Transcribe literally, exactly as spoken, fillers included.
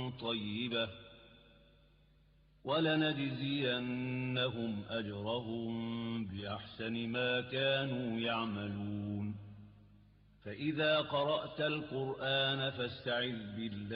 طيبة ولنجزينهم أجرهم بأحسن ما كانوا يعملون فإذا قرأت القرآن فاستعذ بالله